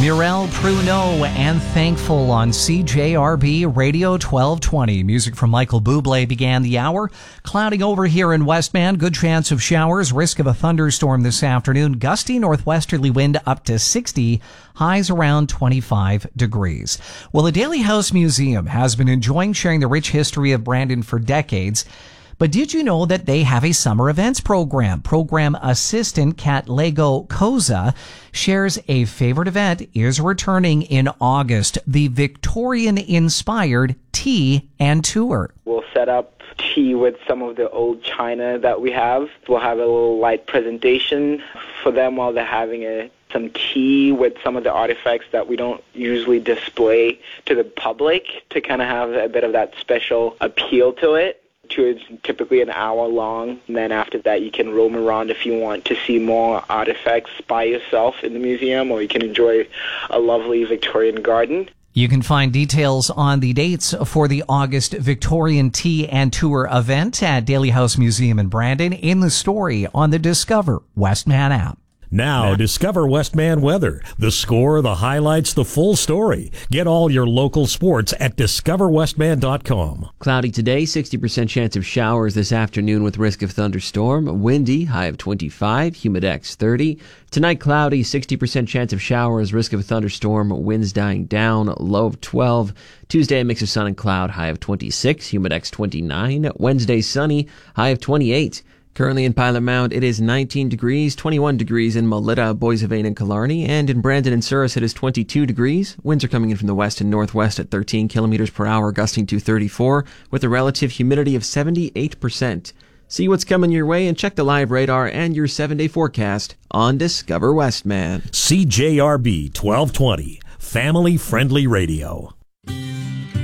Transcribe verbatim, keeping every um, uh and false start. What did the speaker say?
Murel Pruneau and Thankful on C J R B Radio twelve twenty. Music from Michael Bublé began the hour. Cloudy over here in Westman. Good chance of showers. Risk of a thunderstorm this afternoon. Gusty northwesterly wind up to sixty. Highs around twenty-five degrees. Well, the Daly House Museum has been enjoying sharing the rich history of Brandon for decades. But did you know that they have a summer events program? Program assistant Kat Lego Koza shares a favorite event is returning in August, the Victorian-inspired tea and tour. We'll set up tea with some of the old china that we have. We'll have a little light presentation for them while they're having a some tea with some of the artifacts that we don't usually display to the public to kind of have a bit of that special appeal to it. Tour is typically an hour long, and then after that you can roam around if you want to see more artifacts by yourself in the museum, or you can enjoy a lovely Victorian garden. You can find details on the dates for the August Victorian Tea and Tour event at Daly House Museum in Brandon in the story on the Discover Westman app. Now, Discover Westman weather. The score, the highlights, the full story. Get all your local sports at discover westman dot com. Cloudy today, sixty percent chance of showers this afternoon with risk of thunderstorm. Windy, high of twenty-five, humidex thirty. Tonight, cloudy, sixty percent chance of showers, risk of thunderstorm, winds dying down, low of twelve. Tuesday, a mix of sun and cloud, high of twenty-six, humidex twenty-nine. Wednesday, sunny, high of twenty-eight. Currently in Pilot Mound, it is nineteen degrees, twenty-one degrees in Melita, Boissevain, and Killarney, and in Brandon and Souris, it is twenty-two degrees. Winds are coming in from the west and northwest at thirteen kilometers per hour, gusting to thirty-four, with a relative humidity of seventy-eight percent. See what's coming your way and check the live radar and your seven-day forecast on Discover Westman. C J R B twelve twenty, family-friendly radio.